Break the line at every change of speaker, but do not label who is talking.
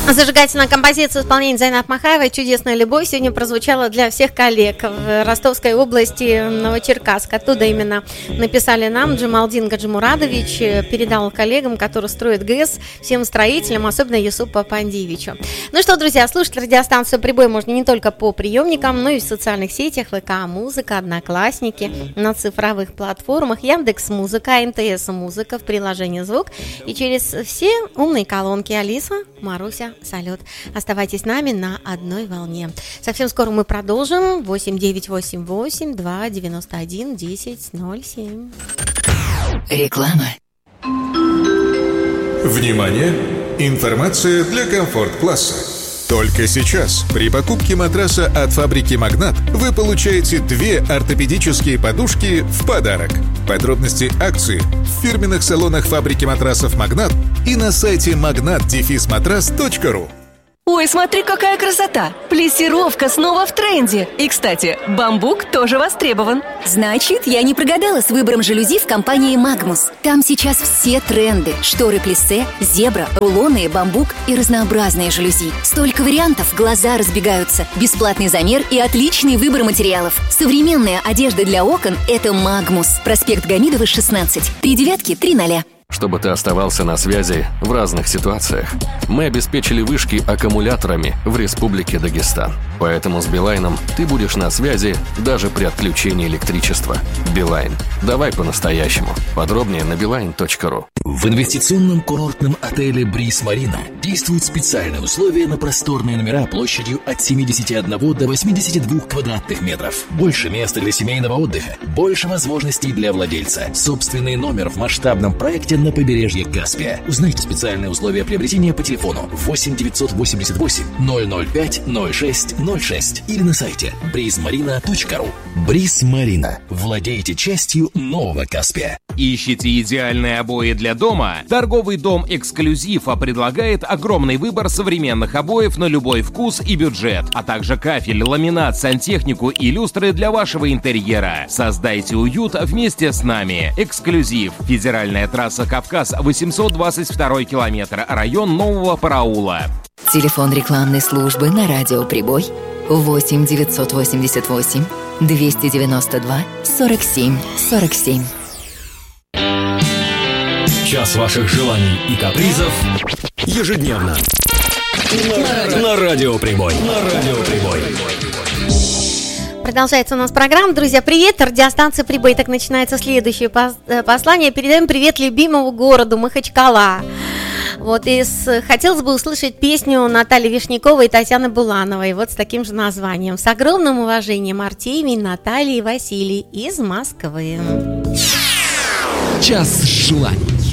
Зажигательная композиция исполнения Зайнаб Махаевой «Чудесная любовь» сегодня прозвучала для всех коллег в Ростовской области, Новочеркасск. Оттуда именно написали нам. Джамалдин Гаджимурадович передал коллегам, которые строят ГЭС, всем строителям, особенно Юсупу Пандиевичу. Ну что, друзья, слушать радиостанцию «Прибой» можно не только по приемникам, но и в социальных сетях, ВК-музыка, Одноклассники, на цифровых платформах, Яндекс.Музыка, МТС.Музыка, в приложении «Звук» и через все умные колонки. Алиса, Маруся, салют. Оставайтесь с нами на одной волне. Совсем скоро мы продолжим. 8988-291-1007.
Реклама.
Внимание! Информация для комфорт-класса. Только сейчас при покупке матраса от фабрики «Магнат» вы получаете 2 ортопедические подушки в подарок. Подробности акции в фирменных салонах фабрики матрасов «Магнат» и на сайте magnat-matras.ru.
Ой, смотри, какая красота! Плессировка снова в тренде. И, кстати, бамбук тоже востребован.
Значит, я не прогадала с выбором жалюзи в компании «Магмус». Там сейчас все тренды. Шторы плиссе, зебра, рулоны, бамбук и разнообразные жалюзи. Столько вариантов, глаза разбегаются. Бесплатный замер и отличный выбор материалов. Современная одежда для окон – это «Магмус». Проспект Гамидова, 16. 39-30.
Чтобы ты оставался на связи в разных ситуациях. Мы обеспечили вышки аккумуляторами в Республике Дагестан. Поэтому с Билайном ты будешь на связи даже при отключении электричества. Билайн. Давай по-настоящему. Подробнее на beeline.ru.
В инвестиционном курортном отеле «Бриз Марина» действуют специальные условия на просторные номера площадью от 71 до 82 квадратных метров. Больше места для семейного отдыха, больше возможностей для владельца. Собственный номер в масштабном проекте на побережье Каспия. Узнайте специальные условия приобретения по телефону 8 988 005 06 06 или на сайте brizmarina.ru. Бриз Марина. Владейте частью нового Каспия.
Ищите идеальные обои для дома? Торговый дом «Эксклюзив» предлагает огромный выбор современных обоев на любой вкус и бюджет, а также кафель, ламинат, сантехнику и люстры для вашего интерьера. Создайте уют вместе с нами. «Эксклюзив». Федеральная трасса Кавказ, 822 километр, район Нового Параула.
Телефон рекламной службы на радио «Прибой» 8 988 292 47 47.
Час ваших желаний и капризов ежедневно на радио «Прибой». На радио «Прибой».
Продолжается у нас программа. Друзья, привет! Радиостанция «Прибой». Так начинается следующее послание. Передаем привет любимому городу Махачкала. Вот, и хотелось бы услышать песню Натальи Вишняковой и Татьяны Булановой. Вот с таким же названием. С огромным уважением, Артемий, Наталья и Василий из Москвы.
Час желаний.